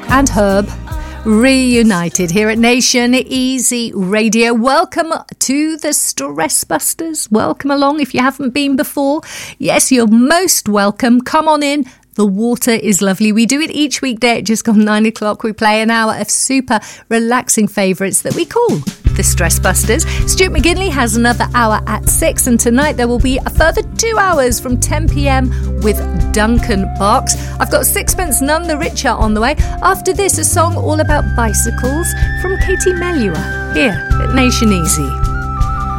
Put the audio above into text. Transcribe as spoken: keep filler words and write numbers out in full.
and Herb reunited here at Nation Easy Radio. Welcome to the Stress Busters. Welcome along if you haven't been before. Yes, you're most welcome. Come on in. The water is lovely. We do it each weekday at just gone nine o'clock. We play an hour of super relaxing favourites that we call the Stress Busters. Stuart McGinley has another hour at six, and tonight there will be a further two hours from ten p.m. with Duncan Barks. I've got Sixpence None the Richer on the way. After this, a song all about bicycles from Katie Melua here at Nation Easy.